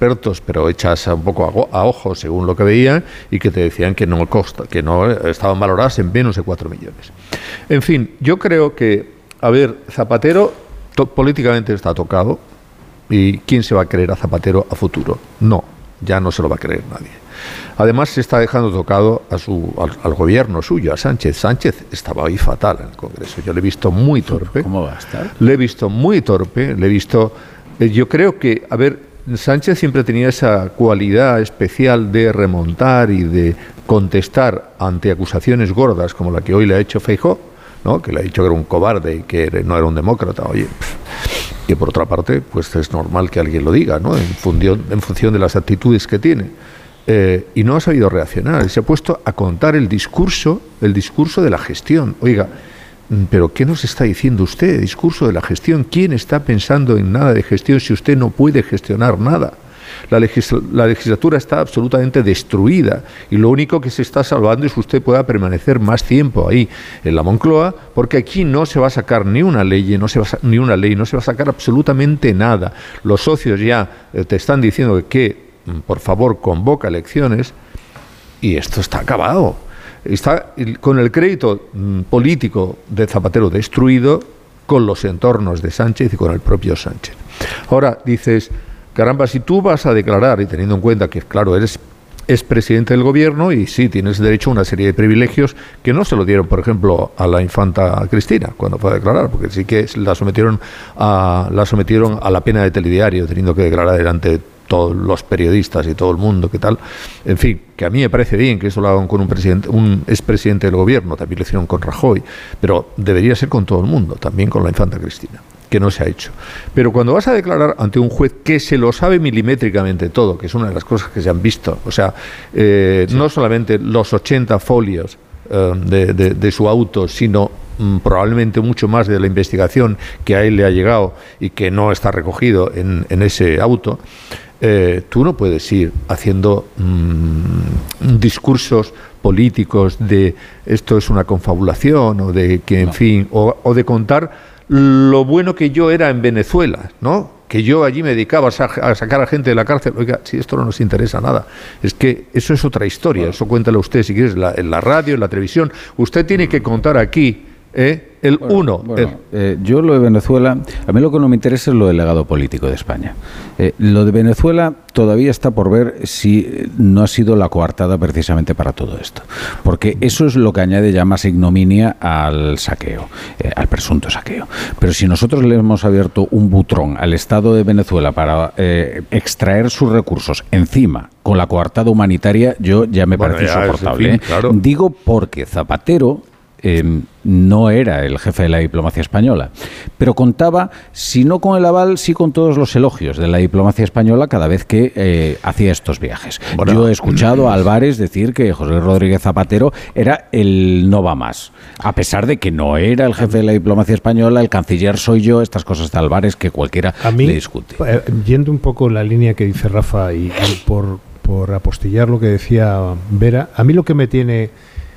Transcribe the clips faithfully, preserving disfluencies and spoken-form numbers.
expertos, pero hechas un poco a, go- a ojo según lo que veían, y que te decían que no costa, que no estaban valoradas en menos de cuatro millones. En fin, yo creo que, a ver, Zapatero to- políticamente está tocado, y ¿quién se va a creer a Zapatero a futuro? No, ya no se lo va a creer nadie. Además, se está dejando tocado a su, al, al gobierno suyo, a Sánchez. Sánchez estaba hoy fatal en el Congreso. Yo le he visto muy torpe. ¿Cómo va a estar? Le he visto muy torpe, le he visto... eh, yo creo que, a ver, Sánchez siempre tenía esa cualidad especial de remontar y de contestar ante acusaciones gordas como la que hoy le ha hecho Feijóo, ¿no? Que le ha dicho que era un cobarde y que no era un demócrata. Oye, pff, y por otra parte, pues es normal que alguien lo diga, ¿no? En función, en función de las actitudes que tiene. Eh, y no ha sabido reaccionar, se ha puesto a contar el discurso, el discurso de la gestión. Oiga, ¿pero qué nos está diciendo usted? Discurso de la gestión. ¿Quién está pensando en nada de gestión si usted no puede gestionar nada? La, legisl- la legislatura está absolutamente destruida y lo único que se está salvando es que usted pueda permanecer más tiempo ahí en la Moncloa, porque aquí no se va a sacar ni una ley, no se va a, sa- ni una ley, no se va a sacar absolutamente nada. Los socios ya eh, te están diciendo que, que por favor, convoca elecciones, y esto está acabado. Está con el crédito mm, político de Zapatero destruido, con los entornos de Sánchez y con el propio Sánchez. Ahora dices, caramba, si tú vas a declarar, y teniendo en cuenta que, claro, eres es presidente del gobierno y sí, tienes derecho a una serie de privilegios que no se lo dieron, por ejemplo, a la infanta Cristina cuando fue a declarar, porque sí que la sometieron a, la sometieron a la pena de telediario, teniendo que declarar delante de todos los periodistas y todo el mundo, ¿qué tal? En fin, que a mí me parece bien que eso lo hagan con un presidente, un expresidente del gobierno, también lo hicieron con Rajoy, pero debería ser con todo el mundo, también con la infanta Cristina, que no se ha hecho. Pero cuando vas a declarar ante un juez que se lo sabe milimétricamente todo, que es una de las cosas que se han visto, o sea, eh, sí. no solamente los ochenta folios eh, de, de, de su auto, sino mm, probablemente mucho más de la investigación que a él le ha llegado y que no está recogido en, en ese auto, eh, tú no puedes ir haciendo mm, discursos políticos de esto es una confabulación o de que, en no. fin, o, o de contar lo bueno que yo era en Venezuela, ¿no? Que yo allí me dedicaba a, sa- a sacar a gente de la cárcel. Oiga, si esto no nos interesa nada, es que eso es otra historia, bueno. Eso cuéntalo usted si quieres la, en la radio, en la televisión. Usted tiene que contar aquí ¿eh? el bueno, uno. Bueno, el... Eh, yo lo de Venezuela, a mí lo que no me interesa es lo del legado político de España. Eh, lo de Venezuela todavía está por ver si no ha sido la coartada precisamente para todo esto. Porque eso es lo que añade ya más ignominia al saqueo, eh, al presunto saqueo. Pero si nosotros le hemos abierto un butrón al Estado de Venezuela para eh, extraer sus recursos encima con la coartada humanitaria, yo ya me bueno, parece ya, insoportable. En fin, ¿eh? Claro. Digo porque Zapatero Eh, no era el jefe de la diplomacia española, pero contaba, si no con el aval, sí con todos los elogios de la diplomacia española cada vez que eh, hacía estos viajes. Bueno, yo he escuchado a Álvarez decir que José Rodríguez Zapatero era el no va más, a pesar de que no era el jefe de la diplomacia española, el canciller soy yo, estas cosas de Álvarez que cualquiera a mí, le discute. Eh, yendo un poco en la línea que dice Rafa y, y por, por apostillar lo que decía Vera, a mí lo que me tiene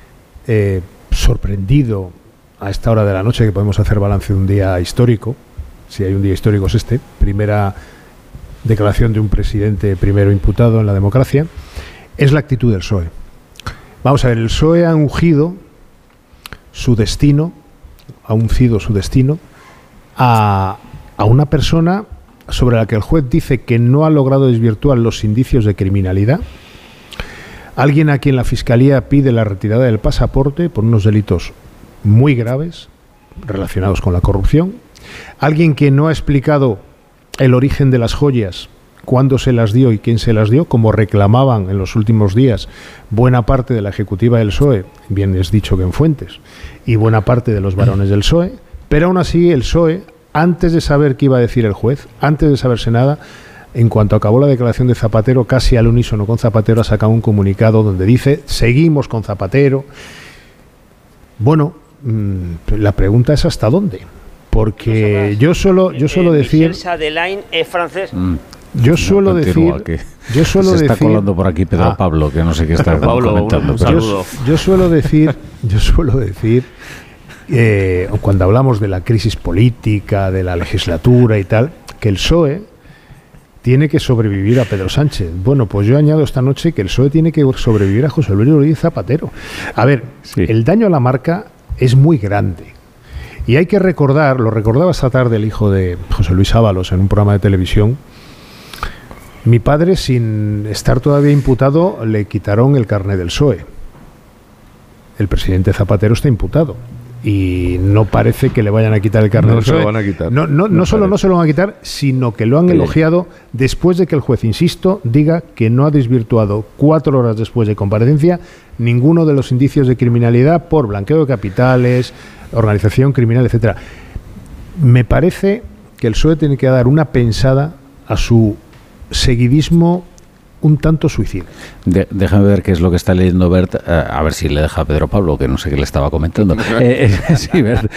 eh, sorprendido a esta hora de la noche, que podemos hacer balance de un día histórico, si hay un día histórico es este, primera declaración de un presidente primero imputado en la democracia, es la actitud del P S O E. Vamos a ver, el P S O E ha ungido su destino, ha uncido su destino a, a una persona sobre la que el juez dice que no ha logrado desvirtuar los indicios de criminalidad. Alguien a quien la Fiscalía pide la retirada del pasaporte por unos delitos muy graves relacionados con la corrupción. Alguien que no ha explicado el origen de las joyas, cuándo se las dio y quién se las dio, como reclamaban en los últimos días buena parte de la ejecutiva del P S O E, bien es dicho que en fuentes, y buena parte de los varones del P S O E, pero aún así el P S O E, antes de saber qué iba a decir el juez, antes de saberse nada, en cuanto acabó la declaración de Zapatero, casi al unísono con Zapatero, ha sacado un comunicado donde dice, seguimos con Zapatero. Bueno, mmm, la pregunta es ¿hasta dónde? Porque yo solo, yo suelo decir... Michel Sadelain es francés. Mm. Yo suelo no, decir... Que yo suelo se está decir, colando por aquí Pedro ah, Pablo, que no sé qué está Pablo, comentando. Un saludo. Yo, yo suelo decir... Yo suelo decir... Eh, cuando hablamos de la crisis política, de la legislatura y tal, que el P S O E tiene que sobrevivir a Pedro Sánchez. Bueno, pues yo añado esta noche que el P S O E tiene que sobrevivir a José Luis Rodríguez Zapatero. A ver, sí. El daño a la marca es muy grande. Y hay que recordar, lo recordaba esta tarde el hijo de José Luis Ábalos en un programa de televisión. Mi padre, sin estar todavía imputado, le quitaron el carné del P S O E. El presidente Zapatero está imputado. Y no parece que le vayan a quitar el carnet. No se lo van a quitar. No, no, no, no solo no se lo van a quitar, sino que lo han elogiado después de que el juez, insisto, diga que no ha desvirtuado cuatro horas después de comparecencia ninguno de los indicios de criminalidad por blanqueo de capitales, organización criminal, etcétera. Me parece que el P S O E tiene que dar una pensada a su seguidismo un tanto suicida. De, déjame ver qué es lo que está leyendo Bert, uh, a ver si le deja a Pedro Pablo, que no sé qué le estaba comentando. eh, eh, sí, Bert,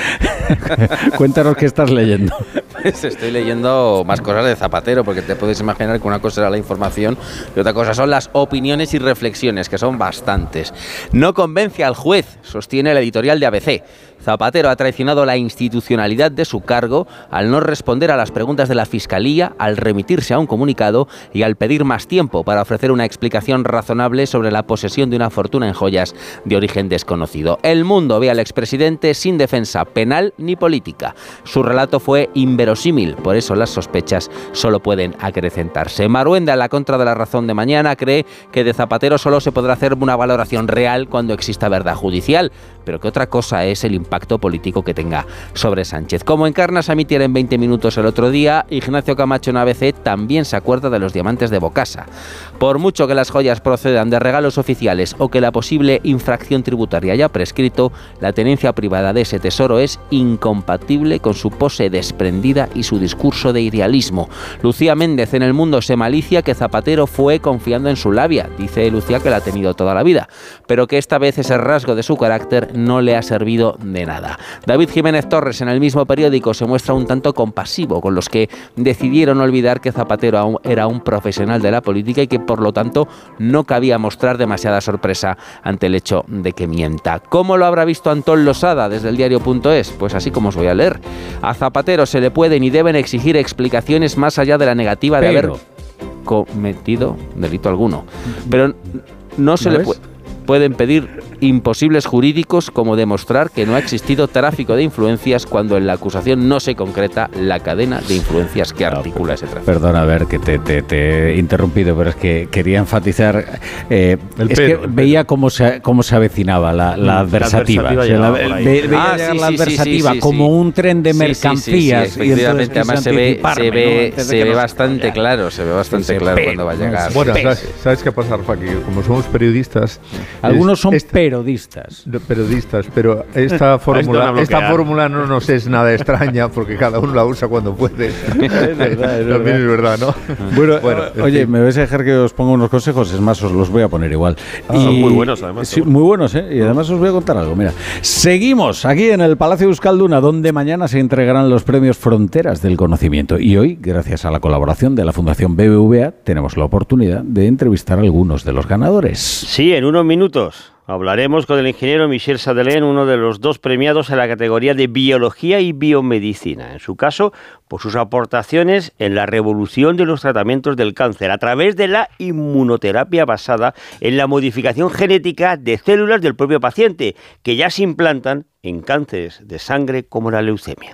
cuéntanos qué estás leyendo. Pues estoy leyendo más cosas de Zapatero, porque te puedes imaginar que una cosa era la información y otra cosa son las opiniones y reflexiones, que son bastantes. No convence al juez, sostiene el editorial de A B C. Zapatero ha traicionado la institucionalidad de su cargo al no responder a las preguntas de la Fiscalía, al remitirse a un comunicado y al pedir más tiempo para ofrecer una explicación razonable sobre la posesión de una fortuna en joyas de origen desconocido. El Mundo ve al expresidente sin defensa penal ni política. Su relato fue inverosímil, por eso las sospechas solo pueden acrecentarse. Maruenda, en la contra de La Razón de mañana, cree que de Zapatero solo se podrá hacer una valoración real cuando exista verdad judicial, pero que otra cosa es el impacto político que tenga sobre Sánchez. Como encarna Samitier en veinte minutos el otro día, Ignacio Camacho en A B C también se acuerda de los diamantes de Bocasa. Por mucho que las joyas procedan de regalos oficiales o que la posible infracción tributaria haya prescrito, la tenencia privada de ese tesoro es incompatible con su pose desprendida y su discurso de idealismo. Lucía Méndez en El Mundo se malicia que Zapatero fue confiando en su labia. Dice Lucía que la ha tenido toda la vida, pero que esta vez ese rasgo de su carácter no le ha servido de nada. David Jiménez Torres en el mismo periódico se muestra un tanto compasivo con los que decidieron olvidar que Zapatero era un profesional de la política y que por lo tanto no cabía mostrar demasiada sorpresa ante el hecho de que mienta. ¿Cómo lo habrá visto Antón Losada desde el diario punto es? Pues así como os voy a leer. A Zapatero se le pueden y deben exigir explicaciones más allá de la negativa de Pero. haber cometido delito alguno. Pero no se ¿No le puede... pueden pedir imposibles jurídicos como demostrar que no ha existido tráfico de influencias cuando en la acusación no se concreta la cadena de influencias que articula ese tráfico. Perdona, a ver, que te, te, te he interrumpido, pero es que quería enfatizar, eh, es pedo, que veía cómo se, cómo se avecinaba la, la adversativa. La adversativa o sea, la, ve, veía ah, sí, la sí, adversativa sí, sí, como sí. un tren de mercancías. Sí, sí, sí, sí, efectivamente, además se ve, se ve, ¿no? se ve bastante vaya. claro, se ve bastante sí, claro cuando va a llegar. Bueno, ¿sabes, ¿sabes qué pasa, Rafa? Que como somos periodistas... Algunos son esta, periodistas. Periodistas, pero esta fórmula esta fórmula no nos es nada extraña porque cada uno la usa cuando puede. Es verdad, es También es verdad, ¿no? Bueno, bueno oye, me vais a dejar que os ponga unos consejos, es más, os los voy a poner igual. Ah, y, son muy buenos, además. Sí, muy buenos, ¿eh? Y además os voy a contar algo. Mira, seguimos aquí en el Palacio de Euskalduna, donde mañana se entregarán los premios Fronteras del Conocimiento. Y hoy, gracias a la colaboración de la Fundación B B V A, tenemos la oportunidad de entrevistar a algunos de los ganadores. Sí, en unos minutos. Hablaremos con el ingeniero Michel Sadelain, uno de los dos premiados en la categoría de Biología y Biomedicina. En su caso, por sus aportaciones en la revolución de los tratamientos del cáncer a través de la inmunoterapia basada en la modificación genética de células del propio paciente, que ya se implantan en cánceres de sangre como la leucemia.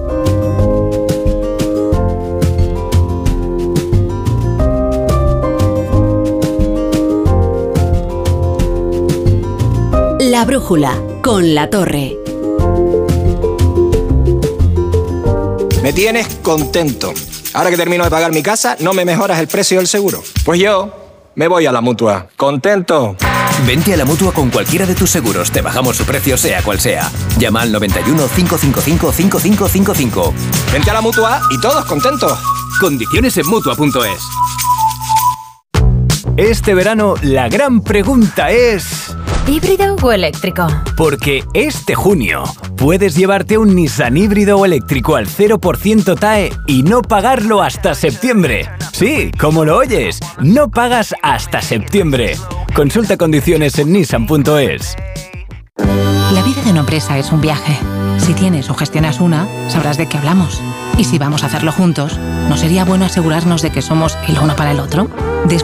La brújula, con La Torre. Me tienes contento. Ahora que termino de pagar mi casa, ¿no me mejoras el precio del seguro? Pues yo me voy a la Mutua. ¿Contento? Vente a la Mutua con cualquiera de tus seguros. Te bajamos su precio sea cual sea. Llama al noventa y uno, cinco cinco cinco, cinco cinco cinco cinco. Vente a la Mutua y todos contentos. Condiciones en Mutua punto es. Este verano, la gran pregunta es... ¿híbrido o eléctrico? Porque este junio puedes llevarte un Nissan híbrido o eléctrico al cero por ciento T A E y no pagarlo hasta septiembre. Sí, como lo oyes, no pagas hasta septiembre. Consulta condiciones en Nissan punto es. La vida de una empresa es un viaje. Si tienes o gestionas una, sabrás de qué hablamos. Y si vamos a hacerlo juntos, ¿no sería bueno asegurarnos de que somos el uno para el otro?